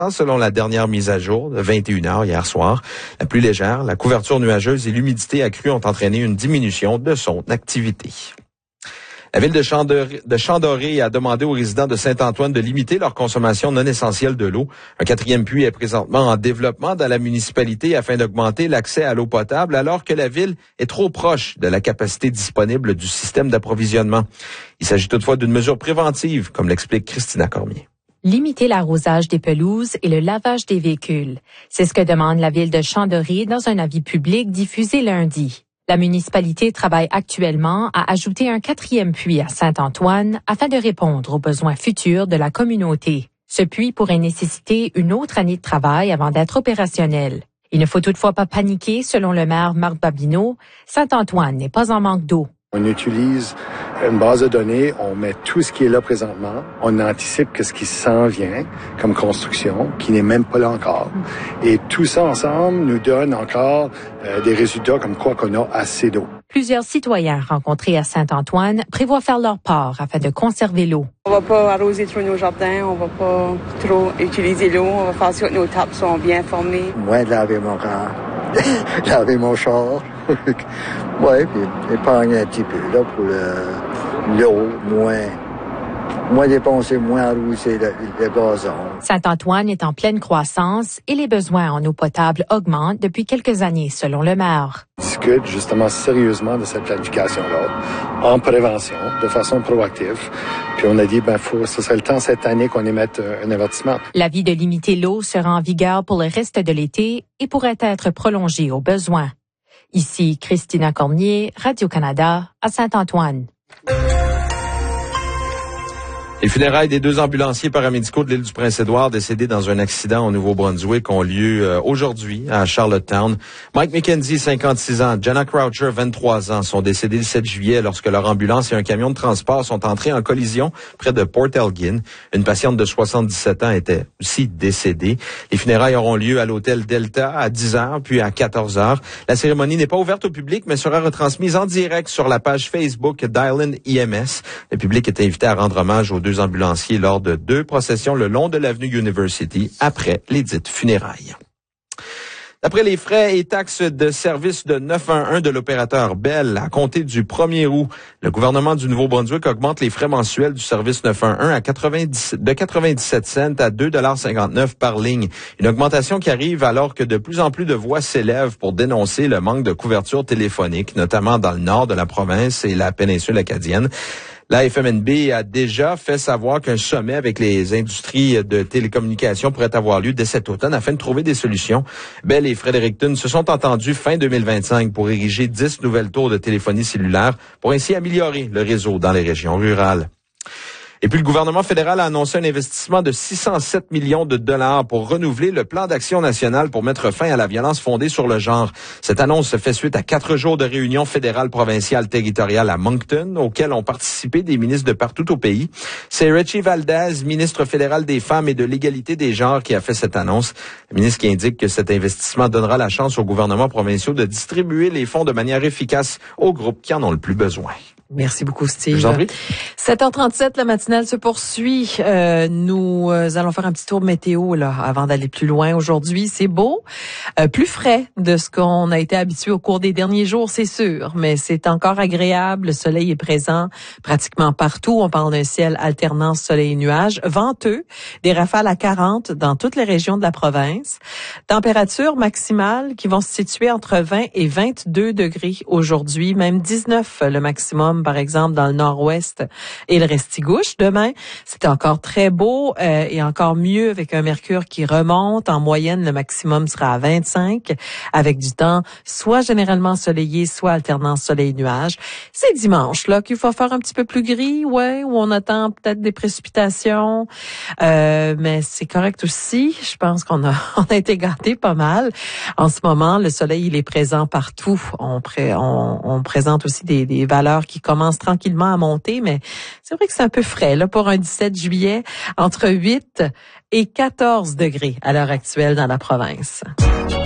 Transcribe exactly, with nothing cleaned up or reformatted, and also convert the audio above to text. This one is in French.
selon la dernière mise à jour de vingt et une heures hier soir. La pluie légère, la couverture nuageuse et l'humidité accrue ont entraîné une diminution de son activité. La ville de Chandoré, de Chandoré a demandé aux résidents de Saint-Antoine de limiter leur consommation non essentielle de l'eau. Un quatrième puits est présentement en développement dans la municipalité afin d'augmenter l'accès à l'eau potable alors que la ville est trop proche de la capacité disponible du système d'approvisionnement. Il s'agit toutefois d'une mesure préventive, comme l'explique Christina Cormier. Limiter l'arrosage des pelouses et le lavage des véhicules. C'est ce que demande la ville de Chandoré dans un avis public diffusé lundi. La municipalité travaille actuellement à ajouter un quatrième puits à Saint-Antoine afin de répondre aux besoins futurs de la communauté. Ce puits pourrait nécessiter une autre année de travail avant d'être opérationnel. Il ne faut toutefois pas paniquer, selon le maire Marc Babineau. Saint-Antoine n'est pas en manque d'eau. On utilise une base de données, on met tout ce qui est là présentement, on anticipe que ce qui s'en vient comme construction, qui n'est même pas là encore. Et tout ça ensemble nous donne encore euh, des résultats comme quoi qu'on a assez d'eau. Plusieurs citoyens rencontrés à Saint-Antoine prévoient faire leur part afin de conserver l'eau. On va pas arroser trop nos jardins, on va pas trop utiliser l'eau, on va faire sûr que nos tables sont bien formées. Moins de laver mon car, laver mon char. Oui, puis épargner un petit peu là pour le, l'eau, moins, moins dépenser, moins arroser le, le gazon. Saint-Antoine est en pleine croissance et les besoins en eau potable augmentent depuis quelques années, selon le maire. On discute justement sérieusement de cette planification-là, en prévention, de façon proactive. Puis on a dit, ben, faut, ce serait le temps cette année qu'on émette un avertissement. L'avis de limiter l'eau sera en vigueur pour le reste de l'été et pourrait être prolongé au besoin. Ici Christina Cormier, Radio-Canada, à Saint-Antoine. Les funérailles des deux ambulanciers paramédicaux de l'île du Prince-Édouard décédés dans un accident au Nouveau-Brunswick ont lieu euh, aujourd'hui à Charlottetown. Mike McKenzie, cinquante-six ans, Jenna Croucher, vingt-trois ans, sont décédés le sept juillet lorsque leur ambulance et un camion de transport sont entrés en collision près de Port Elgin. Une patiente de soixante-dix-sept ans était aussi décédée. Les funérailles auront lieu à l'hôtel Delta à dix heures puis à quatorze heures. La cérémonie n'est pas ouverte au public mais sera retransmise en direct sur la page Facebook d'Island I M S. Le public est invité à rendre hommage aux deux ambulanciers lors de deux processions le long de l'avenue University après les dites funérailles. D'après les frais et taxes de service de neuf un un de l'opérateur Bell, à compter du premier août, le gouvernement du Nouveau-Brunswick augmente les frais mensuels du service neuf un un à quatre-vingt-dix, de quatre-vingt-dix-sept cents à deux dollars cinquante-neuf par ligne. Une augmentation qui arrive alors que de plus en plus de voix s'élèvent pour dénoncer le manque de couverture téléphonique, notamment dans le nord de la province et la péninsule acadienne. La F M N B a déjà fait savoir qu'un sommet avec les industries de télécommunications pourrait avoir lieu dès cet automne afin de trouver des solutions. Bell et Fredericton se sont entendus fin deux mille vingt-cinq pour ériger dix nouvelles tours de téléphonie cellulaire pour ainsi améliorer le réseau dans les régions rurales. Et puis, le gouvernement fédéral a annoncé un investissement de six cent sept millions de dollars pour renouveler le plan d'action national pour mettre fin à la violence fondée sur le genre. Cette annonce se fait suite à quatre jours de réunions fédérales, provinciales, territoriales à Moncton, auxquelles ont participé des ministres de partout au pays. C'est Richie Valdez, ministre fédéral des Femmes et de l'égalité des genres, qui a fait cette annonce. Le ministre qui indique que cet investissement donnera la chance aux gouvernements provinciaux de distribuer les fonds de manière efficace aux groupes qui en ont le plus besoin. Merci beaucoup, Steve. Je vous en prie. sept heures trente-sept, la matinale se poursuit. Euh, nous euh, allons faire un petit tour météo là avant d'aller plus loin. Aujourd'hui, c'est beau, euh, plus frais de ce qu'on a été habitué au cours des derniers jours, c'est sûr, mais c'est encore agréable. Le soleil est présent pratiquement partout. On parle d'un ciel alternant soleil et nuages, venteux, des rafales à quarante dans toutes les régions de la province. Températures maximales qui vont se situer entre vingt et vingt-deux degrés aujourd'hui, même dix-neuf le maximum. Par exemple, dans le nord-ouest et le Restigouche. Demain, c'est encore très beau euh, et encore mieux avec un mercure qui remonte. En moyenne, le maximum sera à vingt-cinq avec du temps soit généralement ensoleillé, soit alternant soleil-nuage. C'est dimanche là qu'il faut faire un petit peu plus gris, ouais, où on attend peut-être des précipitations. Euh, mais c'est correct aussi. Je pense qu'on a, on a été gâtés pas mal. En ce moment, le soleil, il est présent partout. On, pré, on, on présente aussi des, des valeurs qui commence tranquillement à monter, mais c'est vrai que c'est un peu frais là pour un dix-sept juillet, entre huit et quatorze degrés à l'heure actuelle dans la province.